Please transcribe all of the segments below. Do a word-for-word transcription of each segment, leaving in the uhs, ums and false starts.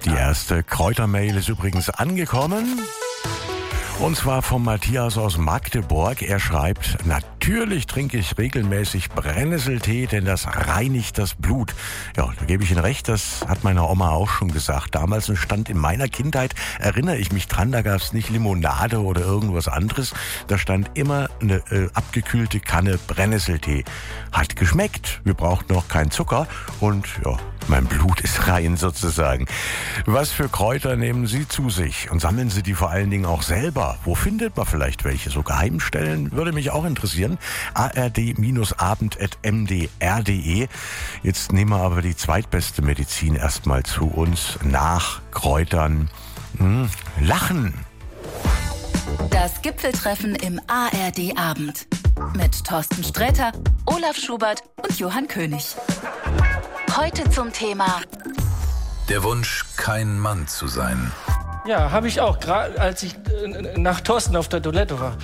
Die erste Kräutermail ist übrigens angekommen. Und zwar vom Matthias aus Magdeburg. Er schreibt, natürlich trinke ich regelmäßig Brennnesseltee, denn das reinigt das Blut. Ja, da gebe ich Ihnen recht, das hat meine Oma auch schon gesagt. Damals stand in meiner Kindheit, erinnere ich mich dran, da gab es nicht Limonade oder irgendwas anderes. Da stand immer eine äh, abgekühlte Kanne Brennnesseltee. Hat geschmeckt, wir brauchten noch keinen Zucker und ja, mein Blut ist rein sozusagen. Was für Kräuter nehmen Sie zu sich und sammeln Sie die vor allen Dingen auch selber? Wo findet man vielleicht welche? So Geheimstellen? Würde mich auch interessieren. a r d abend at m d r punkt d e. Jetzt nehmen wir aber die zweitbeste Medizin erstmal zu uns nach Kräutern. Hm, Lachen. Das Gipfeltreffen im A R D Abend. Mit Thorsten Sträter, Olaf Schubert und Johann König. Heute zum Thema der Wunsch, kein Mann zu sein. Ja, habe ich auch, gerade als ich äh, nach Thorsten auf der Toilette war.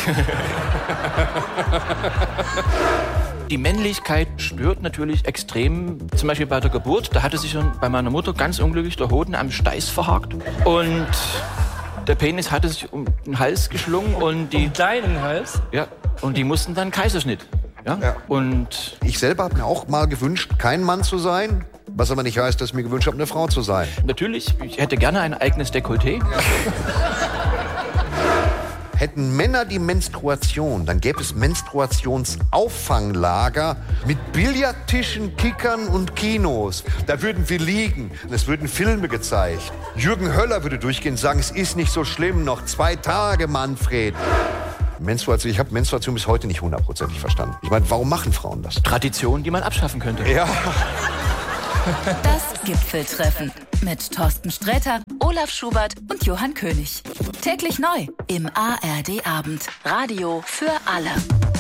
Die Männlichkeit stört natürlich extrem, zum Beispiel bei der Geburt. Da hatte sich schon bei meiner Mutter ganz unglücklich der Hoden am Steiß verhakt. Und der Penis hatte sich um den Hals geschlungen. Und die, um deinen Hals? Ja, und die mussten dann Kaiserschnitt. Ja? Ja. Und ich selber habe mir auch mal gewünscht, kein Mann zu sein. Was aber nicht heißt, dass ich mir gewünscht habe, eine Frau zu sein. Natürlich, ich hätte gerne ein eigenes Dekolleté. Hätten Männer die Menstruation, dann gäbe es Menstruationauffanglager mit Billardtischen, Kickern und Kinos. Da würden wir liegen und es würden Filme gezeigt. Jürgen Höller würde durchgehen und sagen, es ist nicht so schlimm, noch zwei Tage, Manfred. Menstruation, ich habe Menstruation bis heute nicht hundertprozentig verstanden. Ich meine, warum machen Frauen das? Tradition, die man abschaffen könnte. Ja. Das Gipfeltreffen mit Thorsten Sträter, Olaf Schubert und Johann König. Täglich neu im A R D Abend. Radio für alle.